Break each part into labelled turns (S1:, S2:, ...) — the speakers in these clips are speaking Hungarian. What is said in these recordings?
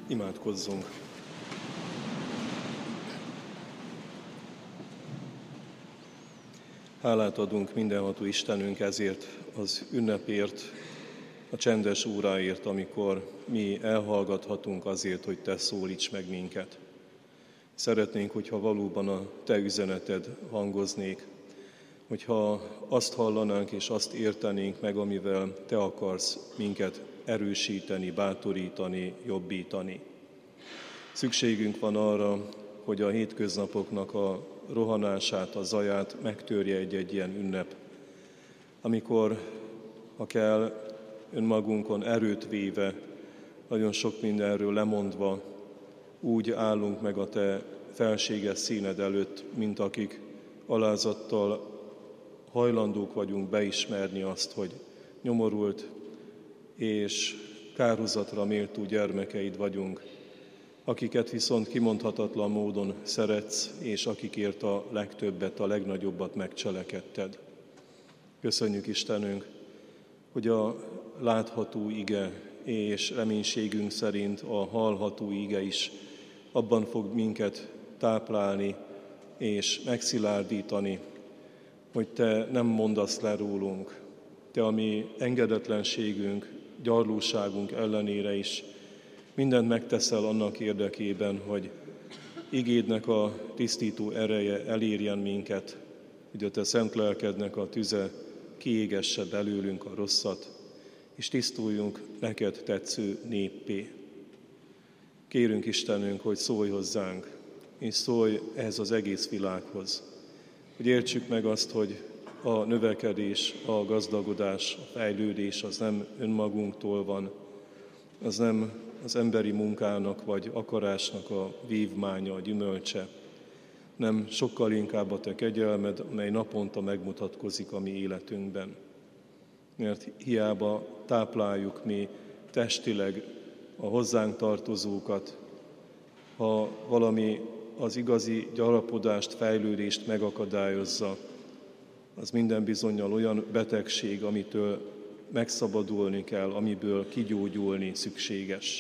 S1: Imádkozzunk! Hálát adunk mindenható Istenünk ezért az ünnepért, a csendes óráért, amikor mi elhallgathatunk azért, hogy Te szólíts meg minket. Szeretnénk, hogyha valóban a Te üzeneted hangoznék, hogyha azt hallanánk és azt értenénk meg, amivel Te akarsz minket erősíteni, bátorítani, jobbítani. Szükségünk van arra, hogy a hétköznapoknak a rohanását, a zaját megtörje egy-egy ilyen ünnep, amikor, ha kell, önmagunkon erőt véve, nagyon sok mindenről lemondva, úgy állunk meg a Te felséges színed előtt, mint akik alázattal hajlandók vagyunk beismerni azt, hogy nyomorult és kárhozatra méltó gyermekeid vagyunk, akiket viszont kimondhatatlan módon szeretsz, és akikért a legtöbbet, a legnagyobbat megcselekedted. Köszönjük, Istenünk, hogy a látható ige és reménységünk szerint a hallható ige is abban fog minket táplálni és megszilárdítani, hogy Te nem mondasz le rólunk. Te a mi engedetlenségünk, gyarlóságunk ellenére is mindent megteszel annak érdekében, hogy igédnek a tisztító ereje elérjen minket, hogy a Te szent lelkednek a tüze kiégesse belőlünk a rosszat, és tisztuljunk neked tetsző néppé. Kérünk, Istenünk, hogy szólj hozzánk, és szólj ehhez az egész világhoz, hogy értsük meg azt, hogy a növekedés, a gazdagodás, a fejlődés az nem önmagunktól van, az nem az emberi munkának vagy akarásnak a vívmánya, a gyümölcse, nem sokkal inkább a Te kegyelmed, amely naponta megmutatkozik a mi életünkben. Mert hiába tápláljuk mi testileg a hozzánk tartozókat, ha valami az igazi gyarapodást, fejlődést megakadályozza, az minden bizonnyal olyan betegség, amitől megszabadulni kell, amiből kigyógyulni szükséges.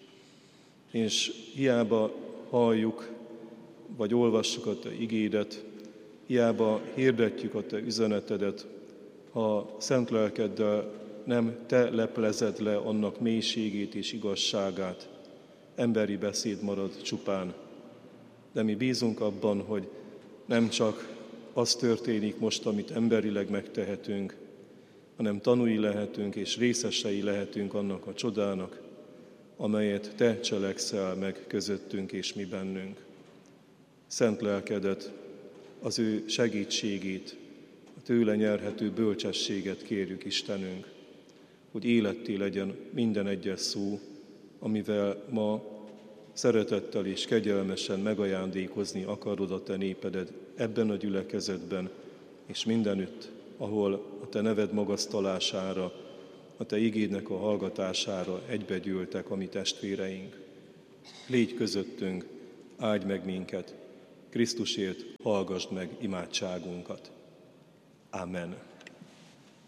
S1: És hiába halljuk, vagy olvassuk a Te igédet, hiába hirdetjük a Te üzenetedet, ha szent lelkeddel nem Te leplezed le annak mélységét és igazságát, emberi beszéd marad csupán. De mi bízunk abban, hogy nem csak az történik most, amit emberileg megtehetünk, hanem tanúi lehetünk és részesei lehetünk annak a csodának, amelyet Te cselekszel meg közöttünk és mi bennünk. Szent lelkedet, az ő segítségét, a tőle nyerhető bölcsességet kérjük, Istenünk, hogy életté legyen minden egyes szó, amivel ma szeretettel és kegyelmesen megajándékozni akarod a Te népedet ebben a gyülekezetben, és mindenütt, ahol a Te neved magasztalására, a Te igédnek a hallgatására egybegyűltek a mi testvéreink. Légy közöttünk, áldj meg minket, Krisztusért hallgasd meg imádságunkat. Amen.